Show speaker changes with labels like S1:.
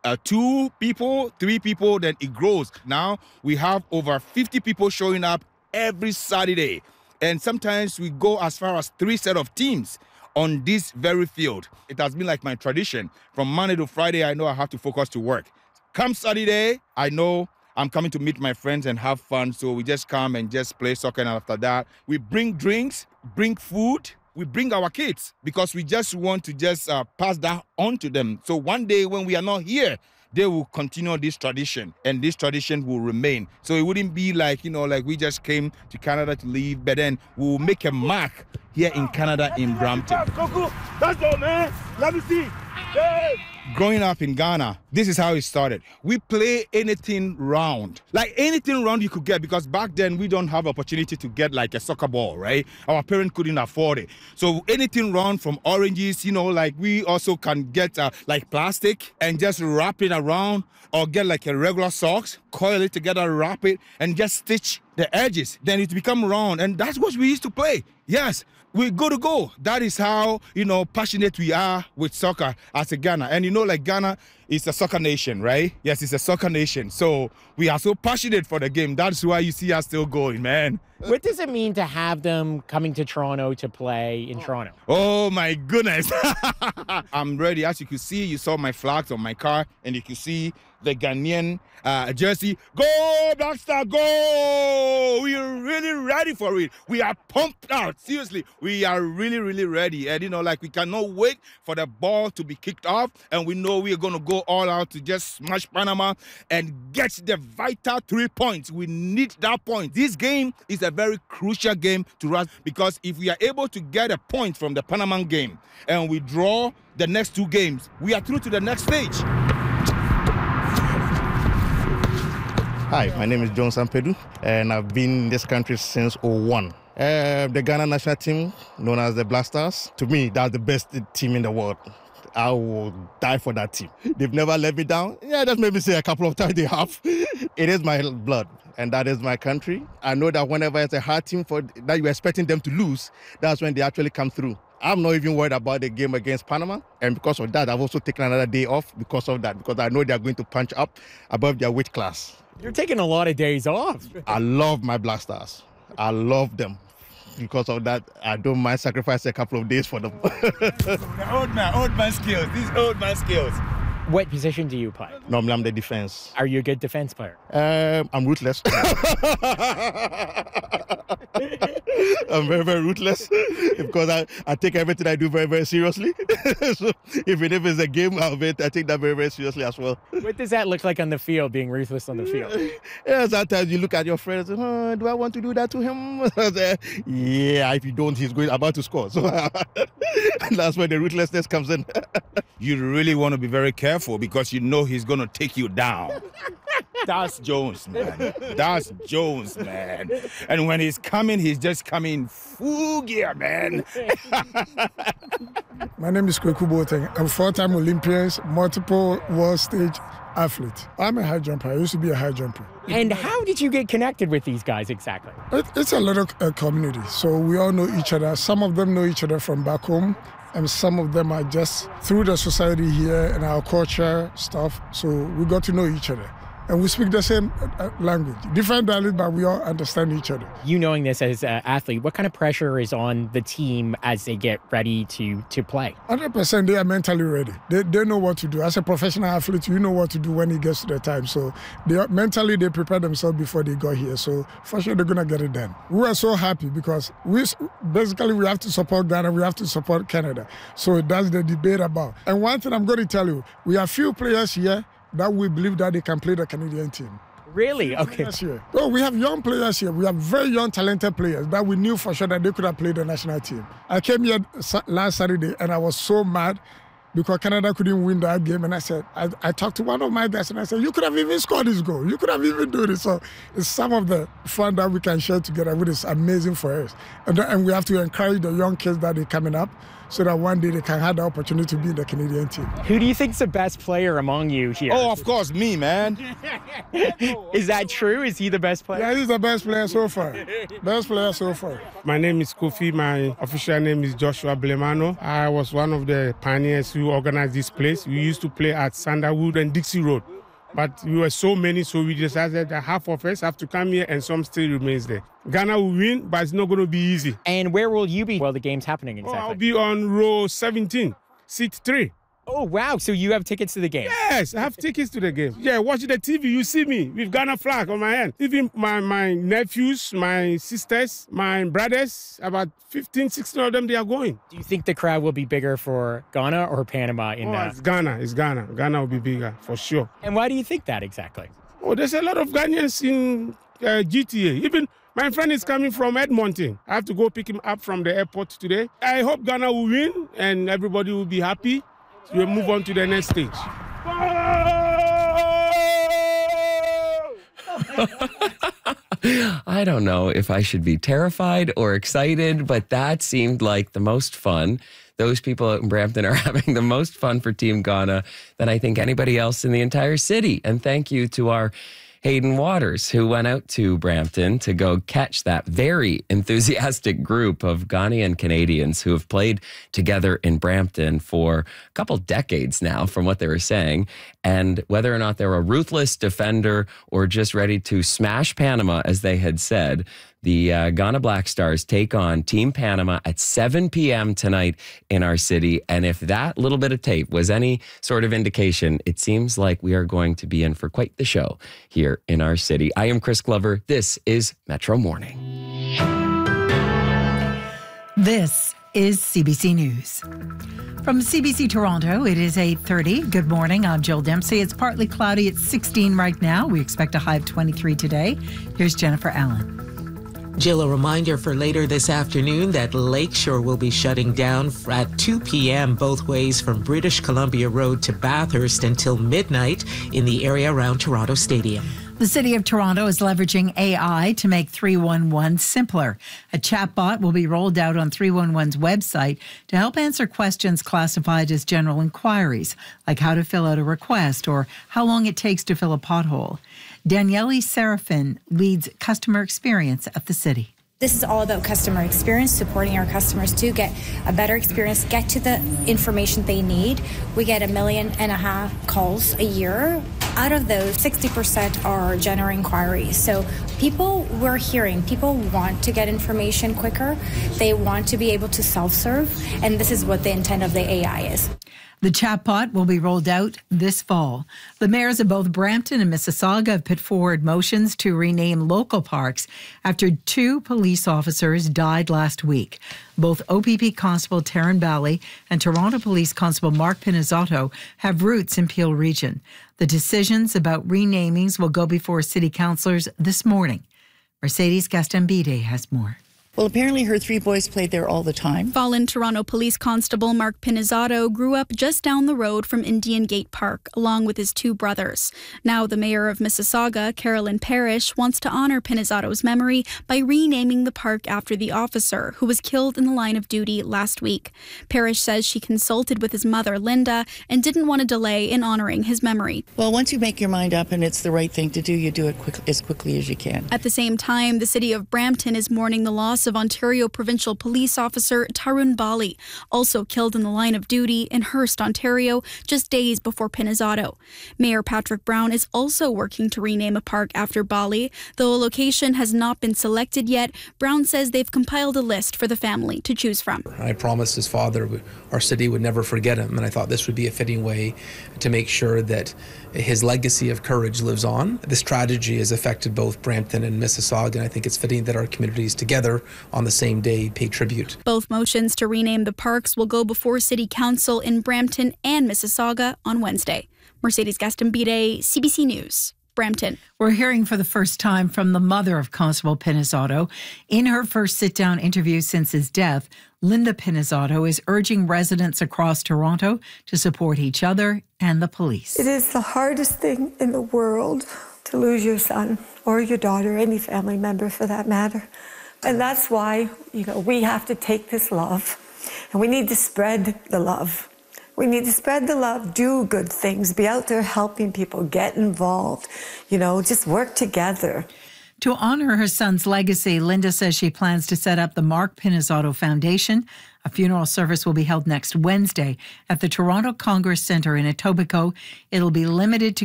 S1: 2 people, 3 people, then it grows. Now we have over 50 people showing up every Saturday. And sometimes we go as far as 3 set of teams on this very field. It has been like my tradition. From Monday to Friday, I know I have to focus to work. Come Saturday, I know I'm coming to meet my friends and have fun. So we just come and just play soccer. And after that, we bring drinks, bring food. We bring our kids because we just want to just pass that on to them. So one day when we are not here, they will continue this tradition and this tradition will remain. So it wouldn't be like, like we just came to Canada to live, but then we'll make a mark here in Canada in Brampton.
S2: That's all, man. Let me see. Hey.
S1: Growing up in Ghana, this is how it started. We play anything round, like anything round you could get, because back then we don't have opportunity to get like a soccer ball, right? Our parents couldn't afford it. So anything round from oranges, like we also can get like plastic and just wrap it around, or get like a regular socks, coil it together, wrap it, and just stitch the edges. Then it become round, and that's what we used to play. Yes, we go to go. That is how, passionate we are with soccer as a Ghana. And like Ghana is a soccer nation, right? Yes, it's a soccer nation. So we are so passionate for the game. That's why you see us still going, man.
S3: What does it mean to have them coming to Toronto to play in Toronto?
S1: Oh, my goodness. I'm ready. As you can see, you saw my flags on my car, and you can see the Ghanaian jersey. Go, Black Star, go! We are really ready for it. We are pumped out. Seriously, we are really, really ready. And, we cannot wait for the ball to be kicked off. And we know we are going to go all out to just smash Panama and get the vital 3 points. We need that point. This game is a very crucial game to us, because if we are able to get a point from the Panama game and we draw the next 2 games, we are through to the next stage.
S4: Hi, my name is John Sampedu, and I've been in this country since 2001. The Ghana national team, known as the Black Stars, to me, that's the best team in the world. I will die for that team. They've never let me down. Yeah, just maybe say a couple of times they have. It is my blood, and that is my country. I know that whenever it's a hard team that you're expecting them to lose, that's when they actually come through. I'm not even worried about the game against Panama, and because of that, I've also taken another day off because of that, because I know they're going to punch up above their weight class.
S3: You're taking a lot of days off.
S4: I love my Black Stars. I love them. Because of that, I don't mind sacrificing a couple of days for them.
S1: Old man skills. These old man skills.
S3: What position do you play?
S4: Normally, I'm the defense.
S3: Are you a good defense player?
S4: I'm ruthless. I'm very, very ruthless because I take everything I do very, very seriously. So even if it's a game, I take that very, very seriously as well.
S3: What does that look like on the field, being ruthless on the field?
S4: Yeah, sometimes you look at your friends and, do I want to do that to him? Yeah, if you don't, he's about to score. So that's where the ruthlessness comes in.
S1: You really want to be very careful because you know he's going to take you down. That's Jones, man. That's Jones, man. And when he's coming, he's just coming full gear, man.
S5: My name is Kweku Boateng. I'm a 4-time Olympian, multiple world stage athlete. I'm a high jumper. I used to be a high jumper.
S3: And how did you get connected with these guys exactly?
S5: It's a little community, so we all know each other. Some of them know each other from back home, and some of them are just through the society here and our culture stuff. So we got to know each other. And we speak the same language, different dialect, but we all understand each other.
S3: You knowing this as an athlete, what kind of pressure is on the team as they get ready to play?
S5: 100%, they are mentally ready. They know what to do. As a professional athlete, you know what to do when it gets to the time. So mentally, they prepare themselves before they got here. So for sure, they're going to get it done. We are so happy because we have to support Ghana, we have to support Canada. So that's the debate about. And one thing I'm going to tell you, we have few players here that we believe that they can play the Canadian team.
S3: Really? Okay.
S5: Oh, we have young players here. We have very young, talented players that we knew for sure that they could have played the national team. I came here last Saturday and I was so mad because Canada couldn't win that game. And I said, I talked to one of my guys and I said, you could have even scored this goal. You could have even done it. So it's some of the fun that we can share together, which is amazing for us. And we have to encourage the young kids that are coming up so that one day they can have the opportunity to be in the Canadian team.
S3: Who do you think's the best player among you here?
S1: Oh, of course, me, man.
S3: Is that true? Is he the best player?
S5: Yeah, he's the best player so far. Best player so far.
S6: My name is Kofi. My official name is Joshua Blemano. I was one of the pioneers who organized this place. We used to play at Sanderwood and Dixie Road. But we were so many, so we decided that half of us have to come here and some still remains there. Ghana will win, but it's not going to be easy.
S3: And where will you be while the game's happening exactly?
S6: I'll be on row 17, seat 3.
S3: Oh, wow. So you have tickets to the game?
S6: Yes, I have tickets to the game. Yeah, watch the TV, you see me with Ghana flag on my hand. Even my nephews, my sisters, my brothers, about 15, 16 of them, they are going.
S3: Do you think the crowd will be bigger for Ghana or Panama in that?
S6: It's Ghana. It's Ghana. Ghana will be bigger, for sure.
S3: And why do you think that exactly?
S6: Oh, there's a lot of Ghanaians in GTA. Even my friend is coming from Edmonton. I have to go pick him up from the airport today. I hope Ghana will win and everybody will be happy. So we'll move on to the next stage.
S7: I don't know if I should be terrified or excited, but that seemed like the most fun. Those people out in Brampton are having the most fun for Team Ghana than I think anybody else in the entire city. And thank you to our Hayden Waters, who went out to Brampton to go catch that very enthusiastic group of Ghanaian Canadians who have played together in Brampton for a couple decades now, from what they were saying. And whether or not they're a ruthless defender or just ready to smash Panama, as they had said, the Ghana Black Stars take on Team Panama at 7 p.m. tonight in our city. And if that little bit of tape was any sort of indication, it seems like we are going to be in for quite the show here in our city. I am Chris Glover. This is Metro Morning.
S8: This is CBC News. From CBC Toronto, it is 8:30. Good morning. I'm Jill Dempsey. It's partly cloudy. It's 16 right now. We expect a high of 23 today. Here's Jennifer Allen.
S9: Jill, a reminder for later this afternoon that Lakeshore will be shutting down at 2 p.m. both ways from British Columbia Road to Bathurst until midnight in the area around Toronto Stadium.
S8: The City of Toronto is leveraging AI to make 311 simpler. A chatbot will be rolled out on 311's website to help answer questions classified as general inquiries, like how to fill out a request or how long it takes to fill a pothole. Danielle Serafin leads customer experience at the city.
S10: This is all about customer experience, supporting our customers to get a better experience, get to the information they need. We get 1.5 million calls a year. Out of those, 60% are general inquiries. So people want to get information quicker. They want to be able to self-serve, and this is what the intent of the AI is.
S8: The chatbot will be rolled out this fall. The mayors of both Brampton and Mississauga have put forward motions to rename local parks after 2 police officers died last week. Both OPP Constable Taryn Bally and Toronto Police Constable Mark Pinizzato have roots in Peel Region. The decisions about renamings will go before city councillors this morning. Mercedes Gastambide has more.
S11: Well, apparently her 3 boys played there all the time.
S12: Fallen Toronto Police Constable Mark Pinizzato grew up just down the road from Indian Gate Park, along with his 2 brothers. Now the mayor of Mississauga, Carolyn Parrish, wants to honor Pinizzato's memory by renaming the park after the officer who was killed in the line of duty last week. Parrish says she consulted with his mother, Linda, and didn't want to delay in honoring his memory.
S11: Well, once you make your mind up and it's the right thing to do, you do it as quickly as you can.
S12: At the same time, the city of Brampton is mourning the loss of Ontario Provincial Police Officer Tarun Bally, also killed in the line of duty in Hearst, Ontario, just days before Pinizzato. Mayor Patrick Brown is also working to rename a park after Bally. Though a location has not been selected yet, Brown says they've compiled a list for the family to choose from.
S13: I promised his father our city would never forget him, and I thought this would be a fitting way to make sure that his legacy of courage lives on. This tragedy has affected both Brampton and Mississauga, and I think it's fitting that our communities together on the same day pay tribute.
S12: Both motions to rename the parks will go before City Council in Brampton and Mississauga on Wednesday. Mercedes Gastambide, CBC News, Brampton.
S8: We're hearing for the first time from the mother of Constable Pinizzato. In her first sit-down interview since his death, Linda Pinizzato is urging residents across Toronto to support each other and the police.
S14: It is the hardest thing in the world to lose your son or your daughter, any family member for that matter. And that's why, we have to take this love And we need to spread the love. We need to spread the love, do good things, be out there helping people, get involved, just work together.
S8: To honor her son's legacy, Linda says she plans to set up the Mark Pinizzotto Foundation. A funeral service will be held next Wednesday at the Toronto Congress Centre in Etobicoke. It'll be limited to